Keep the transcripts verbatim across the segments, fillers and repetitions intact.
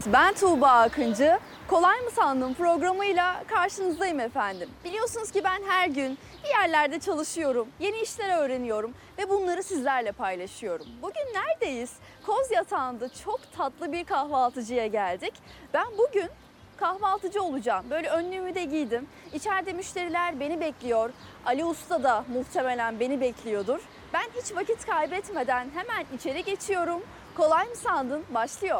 ben Tuğba Akıncı. Kolay mı sandın programıyla karşınızdayım efendim. Biliyorsunuz ki ben her gün bir yerlerde çalışıyorum, yeni işler öğreniyorum ve bunları sizlerle paylaşıyorum. Bugün neredeyiz? Kozyatağı'nda çok tatlı bir kahvaltıcıya geldik. Ben bugün kahvaltıcı olacağım. Böyle önlüğümü de giydim. İçeride müşteriler beni bekliyor. Ali Usta da muhtemelen beni bekliyordur. Ben hiç vakit kaybetmeden hemen içeri geçiyorum. Kolay mı sandın? Başlıyor.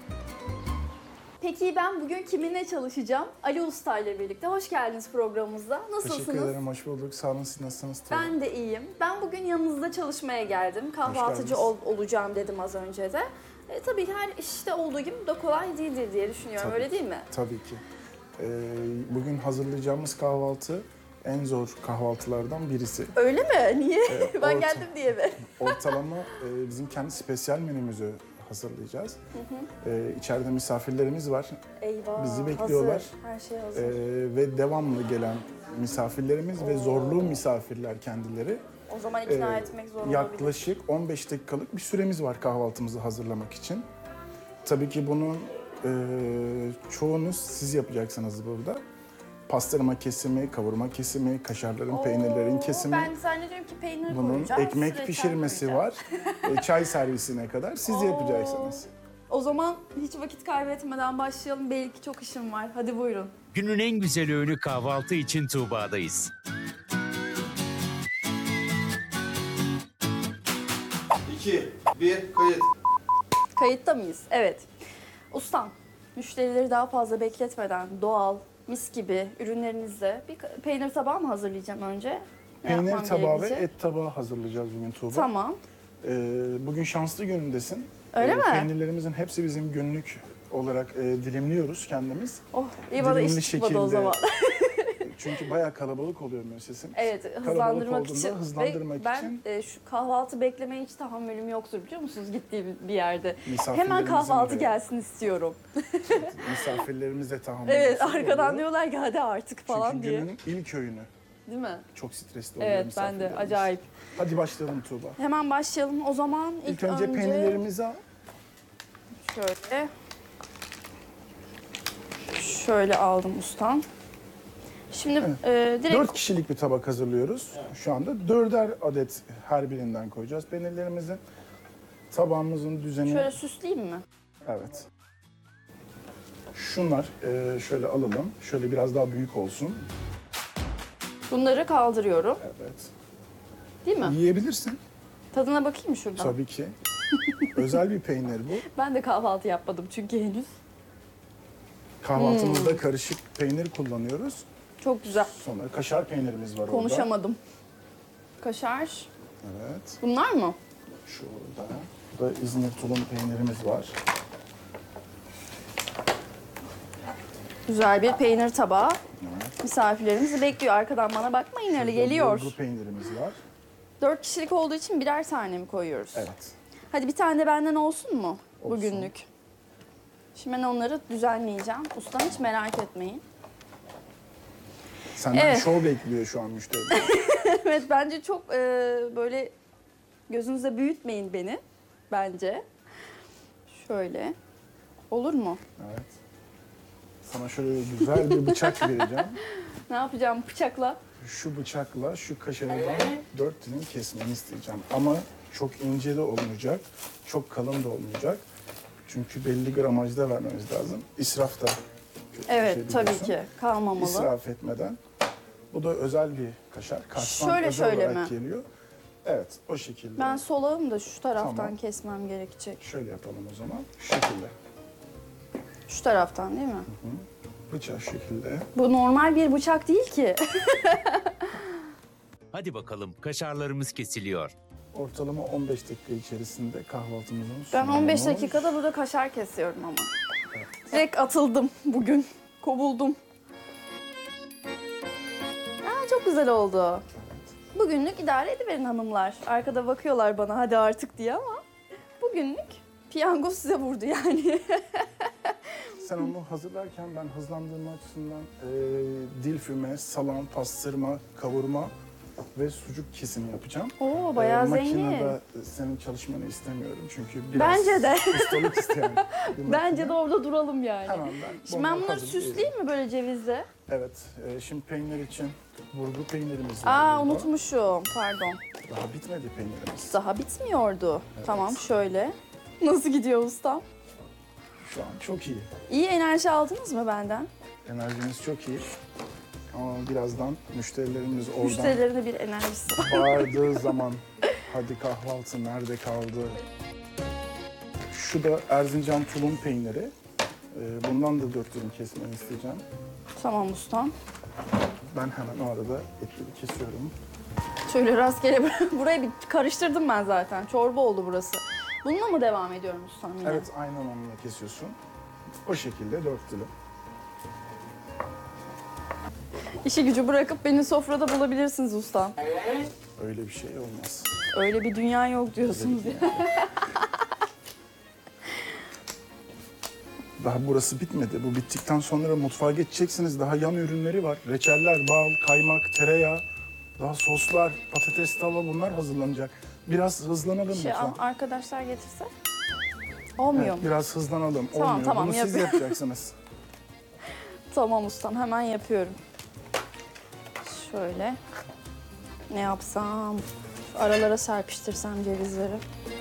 Peki ben bugün kiminle çalışacağım? Ali Usta ile birlikte. Hoş geldiniz programımıza. Nasılsınız? Teşekkür ederim, hoş bulduk. Sağ olun, siz nasılsınız? Ben de iyiyim. Ben bugün yanınızda çalışmaya geldim. Kahvaltıcı ol, olacağım dedim az önce de. E, tabii her işte olduğu gibi de kolay değildir diye düşünüyorum. Tabii Öyle ki, değil mi? Tabii ki. Ee, bugün hazırlayacağımız kahvaltı en zor kahvaltılardan birisi. Öyle mi? Niye? Ee, ben orta- geldim diye mi? Ortalama e, bizim kendi spesiyel menümüzü hazırlayacağız. Hı hı. Ee, içeride misafirlerimiz var. Eyvah. Bizi bekliyorlar. Hazır. Her şey hazır. Ee, ve devamlı gelen misafirlerimiz ve zorlu misafirler kendileri. O zaman ikna Ee, etmek zor olabilir. Yaklaşık on beş dakikalık bir süremiz var kahvaltımızı hazırlamak için. Tabii ki bunun e, çoğunuz siz yapacaksınız burada. Pastırma kesimi, kavurma kesimi, kaşarların, Oo, peynirlerin kesimi. Ben zannediyorum ki peynir Bunun koyacağız. ekmek reçel pişirmesi koyacağız. var. E, çay servisine kadar siz Oo. yapacaksınız. O zaman hiç vakit kaybetmeden başlayalım. Belki çok işim var. Hadi buyurun. Günün en güzel öğünü kahvaltı için Tuğba'dayız. iki, bir, kayıt. Kayıtta mıyız? Evet. Ustam, müşterileri daha fazla bekletmeden doğal, mis gibi ürünlerinizle bir peynir tabağı mı hazırlayacağım önce? Ne Peynir yapmam tabağı ve gerekecek? et tabağı hazırlayacağız bugün Tuğba. Tamam. E, bugün şanslı günündesin. Öyle E, mi? Peynirlerimizin hepsi bizim günlük olarak e, dilimliyoruz kendimiz. Oh, iyi bana Dilimli iş çıkmadı o şekilde. zaman. Çünkü bayağı kalabalık oluyor müessesim. Evet, Kalabalık hızlandırmak olduğunda için. hızlandırmak Ve ben için e, şu kahvaltı beklemeye hiç tahammülüm yoktur biliyor musunuz gittiğim bir yerde. Hemen Misafirlerimizin kahvaltı de- gelsin istiyorum. misafirlerimiz de tahammül Evet, ediyorlar. arkadan diyorlar ki hadi artık falan Çünkü diye. günün ilk öğünü. Değil mi? Çok stresli oluyor Evet, ben de misafirlerimiz. acayip. Hadi başlayalım Tuğba. Hemen başlayalım. O zaman ilk, İlk önce, peynirlerimizi al. şöyle şöyle aldım ustam. Şimdi e, direkt Dört kişilik bir tabak hazırlıyoruz. Şu anda dörder adet her birinden koyacağız peynirlerimizi. Tabağımızın düzeni... şöyle süsleyeyim mi? Evet. Şunlar e, şöyle alalım. Şöyle biraz daha büyük olsun. Bunları kaldırıyorum. Evet. Değil mi? Yiyebilirsin. Tadına bakayım mı şuradan? Tabii ki. Özel bir peynir bu. Ben de kahvaltı yapmadım çünkü henüz. Kahvaltımızda Hmm. karışık peynir kullanıyoruz. Çok güzel. Sonra kaşar peynirimiz var orada. Konuşamadım. Kaşar. Evet. Bunlar mı? Şurada da İzmir tulum peynirimiz var. Güzel bir peynir tabağı. Evet. Misafirlerimizi bekliyor. Arkadan bana bakmayın öyle Şurada geliyor. bulgur peynirimiz var. Dört kişilik olduğu için birer tane mi koyuyoruz? Evet. Hadi bir tane de benden olsun mu Olsun. bugünlük? Şimdi ben onları düzenleyeceğim. Ustam hiç merak etmeyin. Senden Evet. şov bekliyor şu an müşteriler. Evet bence çok e, böyle gözünüzde büyütmeyin beni bence. Şöyle. Olur mu? Evet. Sana şöyle güzel bir bıçak vereceğim. Ne yapacağım bıçakla? Şu bıçakla şu kaşarından dört dilim kesmeni isteyeceğim. Ama çok ince de olmayacak, çok kalın da olmayacak. Çünkü belli gramajda vermemiz lazım. İsraf da kötü bir Evet şey tabii biliyorsun. ki kalmamalı. İsraf etmeden. Bu da özel bir kaşar. Kars'tan Şöyle özel şöyle olarak mi? geliyor. Evet, o şekilde. Ben solağım da şu taraftan Tamam. kesmem gerekecek. Şöyle yapalım o zaman. Şu şekilde. Şu taraftan değil mi? Bıçağı şu şekilde. Bu normal bir bıçak değil ki. Hadi bakalım kaşarlarımız kesiliyor. Ortalama on beş dakika içerisinde kahvaltımızın Ben on beş sunumunu- dakikada burada kaşar kesiyorum ama. Direkt atıldım bugün. Kovuldum. Aa, çok güzel oldu. Bugünlük idare ediverin hanımlar. Arkada bakıyorlar bana hadi artık diye ama bugünlük piyango size vurdu yani. Sen onu hazırlarken ben hızlandırma açısından e, dil füme, salam, pastırma, kavurma ve sucuk kesimi yapacağım. Oo, bayağı Ee, zengin. Makinede senin çalışmanı istemiyorum çünkü biraz Bence de. ustalık isteyen bir makine. Bence de orada duralım yani. Hemen ben Şimdi ben bunları hazırlayayım. süsleyeyim mi böyle cevizle? Evet, e, şimdi peynir için burgu peynirimiz var. Aa, burada. unutmuşum. Pardon. Daha bitmedi peynirimiz. Daha bitmiyordu. Tamam, şöyle. Nasıl gidiyor ustam? Şu an çok iyi. İyi enerji aldınız mı benden? Enerjimiz çok iyi. Ama birazdan müşterilerimiz oradan Müşterilerin de bir enerjisi var. bağırdığı zaman hadi kahvaltı nerede kaldı? Şu da Erzincan tulum peyniri. Ee, Bundan da dört dilim kesmeni isteyeceğim. Tamam ustam. Ben hemen o arada etleri kesiyorum. Şöyle rastgele burayı bir karıştırdım ben zaten. Çorba oldu burası. Bununla mı devam ediyorum ustam yine? Evet, aynen onunla kesiyorsun. O şekilde dört dilim. İşi gücü bırakıp beni sofrada bulabilirsiniz ustam. Öyle bir şey olmaz. Öyle bir dünya yok diyorsunuz ya. Daha burası bitmedi. Bu bittikten sonra mutfağa geçeceksiniz. Daha yan ürünleri var. Reçeller, bal, kaymak, tereyağı, daha soslar, patates tava bunlar hazırlanacak. Biraz hızlanalım Şey, lütfen. arkadaşlar getirse? Olmuyor Evet, mu? biraz hızlanalım. Tamam, Olmuyor. tamam, Bunu siz yapıyorum. yapacaksınız. Tamam ustam, hemen yapıyorum. Şöyle. Ne yapsam? Şu aralara serpiştirsem cevizleri.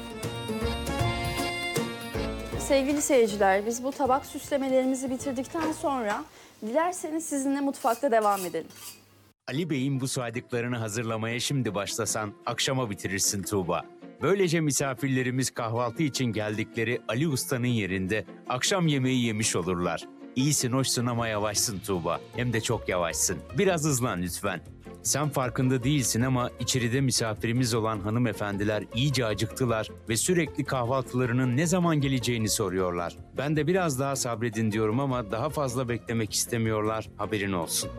Sevgili seyirciler, biz bu tabak süslemelerimizi bitirdikten sonra dilerseniz sizinle mutfakta devam edelim. Ali Bey'in bu saydıklarını hazırlamaya şimdi başlasan akşama bitirirsin Tuğba. Böylece misafirlerimiz kahvaltı için geldikleri Ali Usta'nın yerinde akşam yemeği yemiş olurlar. İyisin, hoşsun ama yavaşsın Tuğba. Hem de çok yavaşsın. Biraz hızlan lütfen. Sen farkında değilsin ama içeride misafirimiz olan hanımefendiler iyice acıktılar ve sürekli kahvaltılarının ne zaman geleceğini soruyorlar. Ben de biraz daha sabredin diyorum ama daha fazla beklemek istemiyorlar, haberin olsun.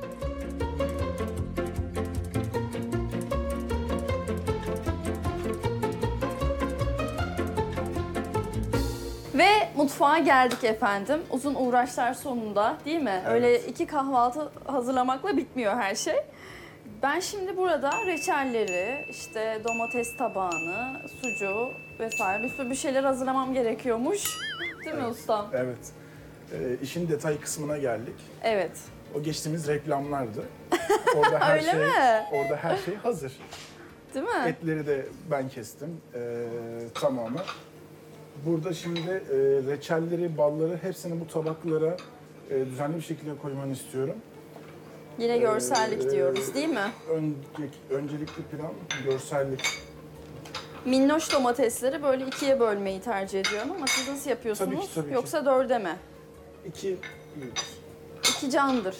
Ve mutfağa geldik efendim. Uzun uğraşlar sonunda, değil mi? Evet. Öyle iki kahvaltı hazırlamakla bitmiyor her şey. Ben şimdi burada reçelleri, işte domates tabağını, sucuğu vesaire bir sürü bir şeyler hazırlamam gerekiyormuş. Değil mi ustam? Evet. Ee, işin detay kısmına geldik. Evet. O geçtiğimiz reklamlardı. Orada her Öyle şey, mi? orada her şey hazır. Değil mi? Etleri de ben kestim. Ee, tamamı. Burada şimdi e, reçelleri, balları hepsini bu tabaklara e, düzenli bir şekilde koymanı istiyorum. Yine görsellik Ee, diyoruz, değil mi? Öncelik, öncelikli plan görsellik. Minnoş domatesleri böyle ikiye bölmeyi tercih ediyorum ama siz nasıl yapıyorsunuz? Tabii ki, tabii ki. Yoksa dörde mi? İki büyük. İki candır.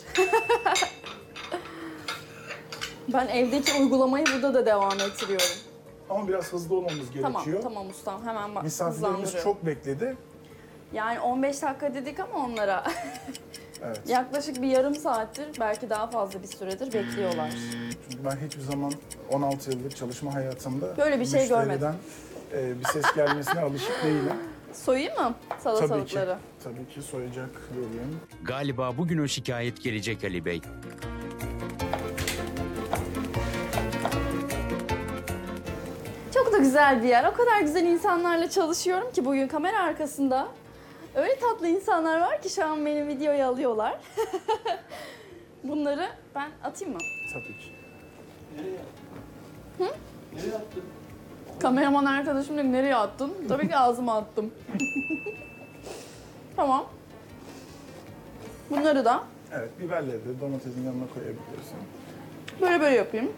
Ben evdeki uygulamayı burada da devam ettiriyorum. Ama biraz hızlı olmamız Tamam, gerekiyor. tamam ustam. Hemen bak Misafirlerimiz hızlandırıyorum. çok bekledi. Yani on beş dakika dedik ama onlara Evet. yaklaşık bir yarım saattir, belki daha fazla bir süredir bekliyorlar. Çünkü ben hiçbir zaman on altı yıllık çalışma hayatımda Böyle bir şey müşteriden, e, bir ses gelmesine alışık değilim. Soyayım mı Tabii ki. salatalıkları? Tabii ki soyacak vereyim. Galiba bugün o şikayet gelecek Ali Bey. Çok da güzel bir yer. O kadar güzel insanlarla çalışıyorum ki bugün kamera arkasında. Öyle tatlı insanlar var ki şu an benim videoyu alıyorlar. Bunları ben atayım mı? Tabii ki. Nereye attın? Kameraman arkadaşım dedi nereye attın? Tabii ki ağzıma attım. Tamam. Bunları da Evet, biberleri de domatesin yanına koyabilirsin. böyle böyle yapayım.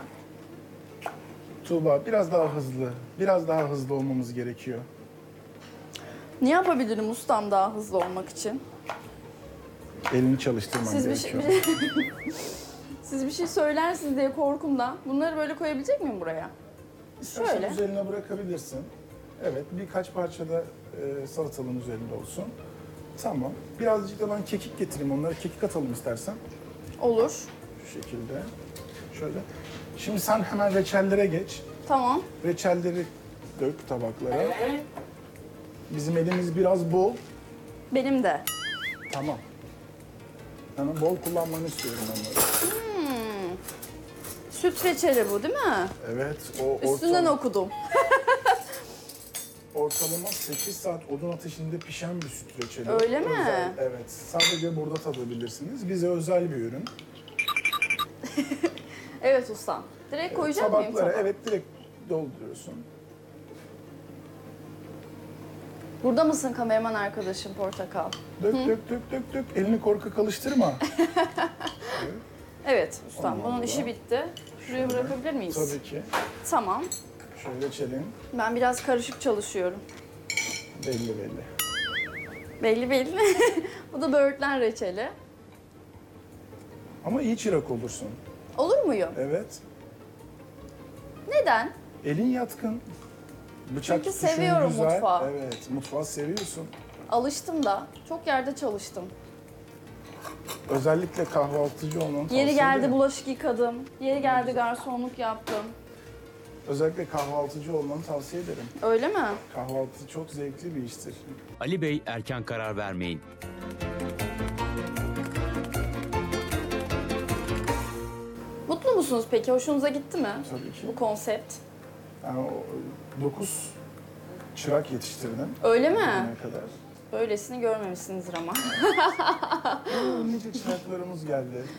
Tuğba biraz daha hızlı, biraz daha hızlı olmamız gerekiyor. Ne yapabilirim ustam daha hızlı olmak için? Elini çalıştırman Siz bir, şey, gerekiyor. Siz bir şey söylersiniz diye korkumdan. Bunları böyle koyabilecek miyim buraya? İstersen Şöyle. üzerine bırakabilirsin. Evet, birkaç parça da e, salatalığın üzerinde olsun. Tamam. Birazcık da ben kekik getireyim. Onlara kekik atalım istersen. Olur. Şu şekilde. Şöyle. Şimdi sen hemen reçellere geç. Tamam. Reçelleri dök tabaklara. Bizim elimiz biraz bol. Benim de. Tamam. Yani bol kullanmanı istiyorum onları. Süt reçeli bu değil mi? Evet, o Üstünden ortam, okudum. ortalama sekiz saat odun ateşinde pişen bir süt reçeli. Öyle mi? Özel, evet, sadece burada tadabilirsiniz. Bize özel bir ürün. Evet ustam. Direkt koyacak mıyım Tabaklara tabağa? evet direkt dolduruyorsun. Burada mısın kameraman arkadaşım Portakal? Dök dök dök dök dök. Elini korkak alıştırma. Evet ustam. Ondan Bunun sonra- işi bitti. Şuraya bırakabilir miyiz? Tabii ki. Tamam. Şöyle reçelin Ben biraz karışık çalışıyorum. belli belli. Belli belli. Bu da böğürtlen reçeli. Ama iyi çırak olursun. Olur muyum? Evet. Neden? Elin yatkın. Bıçak Çünkü tutuşun seviyorum güzel. mutfağı. Evet, mutfağı seviyorsun. Alıştım da. Çok yerde çalıştım. Özellikle kahvaltıcı olmanı tavsiye Yeri geldi ederim. bulaşık yıkadım. Yeri geldi garsonluk yaptım. Özellikle kahvaltıcı olmanı tavsiye ederim. Öyle mi? Kahvaltı çok zevkli bir iştir. Ali Bey erken karar vermeyin. Mutlu musunuz peki? Hoşunuza gitti mi? Tabii ki. Bu konsept. Yani dokuz çırak yetiştirdim. Öyle mi? bugüne kadar. Böylesini görmemişsinizdir ama. Nice çıraklarımız geldi.